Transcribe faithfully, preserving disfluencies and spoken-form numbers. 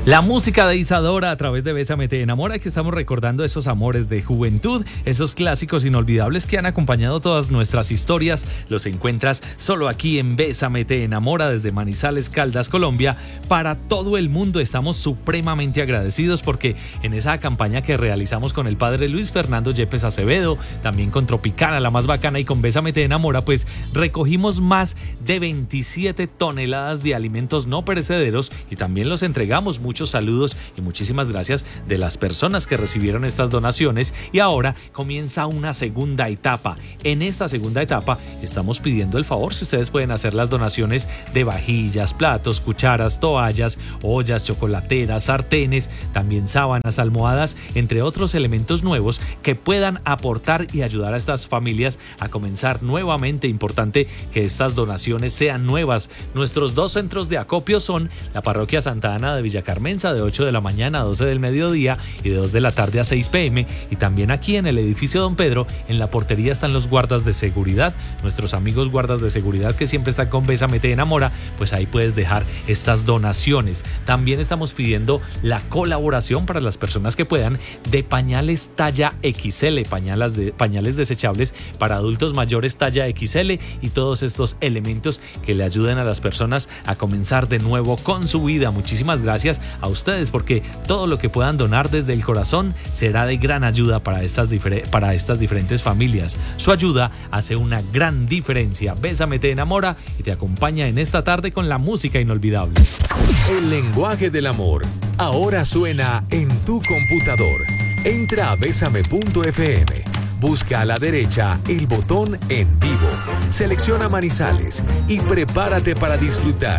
La música de Isadora a través de Bésame te enamora, que estamos recordando esos amores de juventud, esos clásicos inolvidables que han acompañado todas nuestras historias. Los encuentras solo aquí en Bésame te enamora desde Manizales, Caldas, Colombia, para todo el mundo. Estamos supremamente agradecidos porque en esa campaña que realizamos con el padre Luis Fernando Yepes Acevedo, también con Tropicana, la más bacana, y con Bésame te enamora, pues recogimos más de veintisiete toneladas de alimentos no perecederos y también los entregamos. Muchos saludos y muchísimas gracias de las personas que recibieron estas donaciones, y ahora comienza una segunda etapa. En esta segunda etapa estamos pidiendo el favor si ustedes pueden hacer las donaciones de vajillas, platos, cucharas, toallas, ollas, chocolateras, sartenes, también sábanas, almohadas, entre otros elementos nuevos que puedan aportar y ayudar a estas familias a comenzar nuevamente. Importante que estas donaciones sean nuevas. Nuestros dos centros de acopio son la parroquia Santa Ana de Villa Carmenza, de ocho de la mañana a doce del mediodía y de dos de la tarde a seis pm, y también aquí en el edificio Don Pedro, en la portería, están los guardas de seguridad, nuestros amigos guardas de seguridad que siempre están con Bésame te enamora. Pues ahí puedes dejar estas donaciones. También estamos pidiendo la colaboración para las personas que puedan de pañales talla equis ele, pañales, de, pañales desechables para adultos mayores talla equis ele, y todos estos elementos que le ayuden a las personas a comenzar de nuevo con su vida. Muchísimas gracias a ustedes, porque todo lo que puedan donar desde el corazón será de gran ayuda para estas, difer- para estas diferentes familias. Su ayuda hace una gran diferencia. Bésame te enamora y te acompaña en esta tarde con la música inolvidable. El lenguaje del amor ahora suena en tu computador. Entra a bésame punto efe eme. Busca a la derecha el botón En Vivo. Selecciona Manizales y prepárate para disfrutar